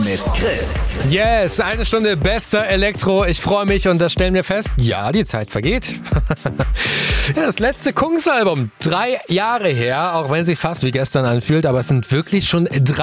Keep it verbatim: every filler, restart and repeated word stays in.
mit Chris. Yes, eine Stunde bester Elektro. Ich freue mich und das stellen wir fest. Ja, die Zeit vergeht. Ja, das letzte Kungs-Album. Drei Jahre her, auch wenn es sich fast wie gestern anfühlt, aber es sind wirklich schon drei